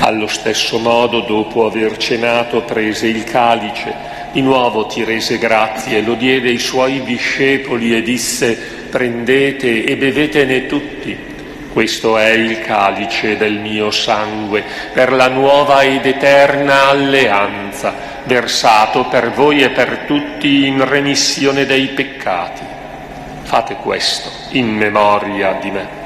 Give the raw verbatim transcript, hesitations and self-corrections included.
Allo stesso modo, dopo aver cenato, prese il calice, di nuovo ti rese grazie, lo diede ai suoi discepoli e disse: prendete e bevetene tutti. Questo è il calice del mio sangue, per la nuova ed eterna alleanza, versato per voi e per tutti in remissione dei peccati. Fate questo in memoria di me.